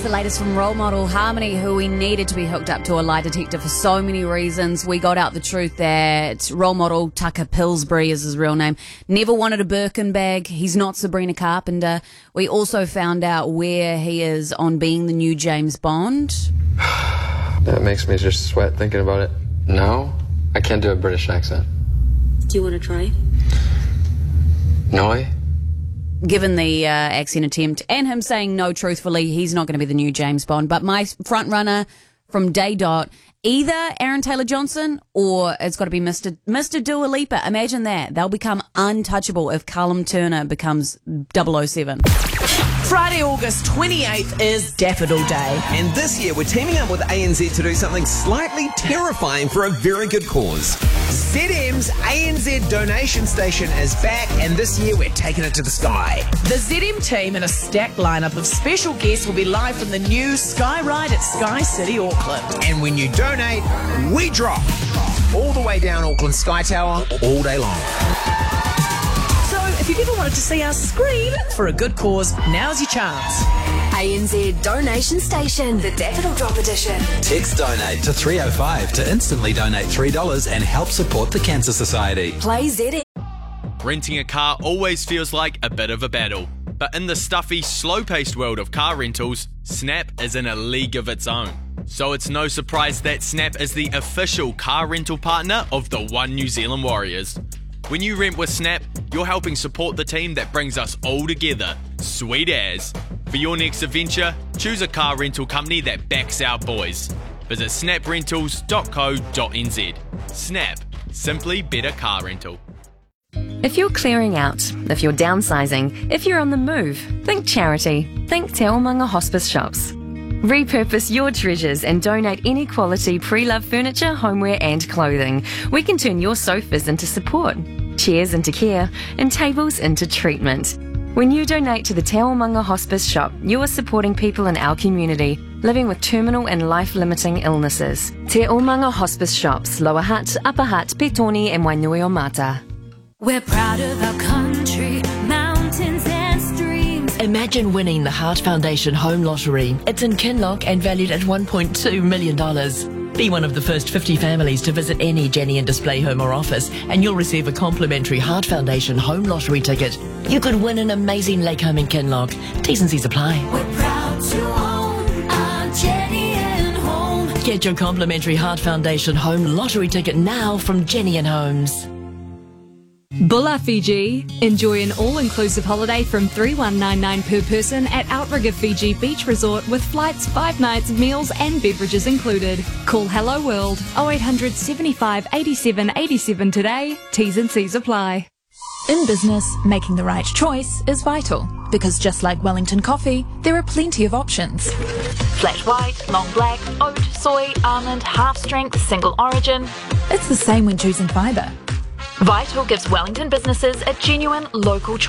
the latest from Role Model Harmony, who we needed to be hooked up to a lie detector for so many reasons. We got out the truth that role model Tucker Pillsbury is his real name. Never wanted a Birkin bag. He's not Sabrina Carpenter. We also found out where he is on being the new James Bond. That makes me just sweat thinking about it. No, I can't do a British accent. Do you want to try? No. Given the accent attempt and him saying no truthfully, he's not going to be the new James Bond. But my front runner from day dot, either Aaron Taylor-Johnson or it's got to be Mr. Dua Lipa. Imagine that. They'll become untouchable if Callum Turner becomes 007. Friday, August 28th is Daffodil Day. And this year we're teaming up with ANZ to do something slightly terrifying for a very good cause. ZM's ANZ donation station is back, and this year we're taking it to the sky. The ZM team and a stacked lineup of special guests will be live from the new Sky Ride at Sky City, Auckland. And when you donate, we drop all the way down Auckland Sky Tower all day long. So if you've ever wanted to see us scream for a good cause, now's your chance. ANZ Donation Station, the Daffodil Drop Edition. Text donate to 305 to instantly donate $3 and help support the Cancer Society. Play ZM. Renting a car always feels like a bit of a battle. But in the stuffy, slow-paced world of car rentals, Snap is in a league of its own. So it's no surprise that Snap is the official car rental partner of the One New Zealand Warriors. When you rent with Snap, you're helping support the team that brings us all together. Sweet as. For your next adventure, choose a car rental company that backs our boys. Visit snaprentals.co.nz. Snap. Simply better car rental. If you're clearing out, if you're downsizing, if you're on the move, think charity. Think Te Omanga Hospice Shops. Repurpose your treasures and donate any quality pre-loved furniture, homeware and clothing. We can turn your sofas into support, chairs into care, and tables into treatment. When you donate to the Te Omanga Hospice Shop, you are supporting people in our community living with terminal and life-limiting illnesses. Te Omanga Hospice Shops, Lower Hutt, Upper Hutt, Petone and Wainuiomata. We're proud of our country, mountains and streams. Imagine winning the Heart Foundation Home Lottery. It's in Kinloch and valued at $1.2 million. Be one of the first 50 families to visit any Jenny and Display home or office, and you'll receive a complimentary Heart Foundation Home Lottery ticket. You could win an amazing lake home in Kinloch. T's and C's apply. We're proud to own our Jenny and Home. Get your complimentary Heart Foundation Home Lottery ticket now from Jenny and Homes. Bulla Fiji. Enjoy an all-inclusive holiday from $3,199 per person at Outrigger Fiji Beach Resort with flights, 5 nights, meals and beverages included. Call Hello World 0800 75 87 87 today. T's and C's apply. In business, making the right choice is vital because just like Wellington coffee, there are plenty of options. Flat white, long black, oat, soy, almond, half strength, single origin. It's the same when choosing fibre. Vital gives Wellington businesses a genuine local choice.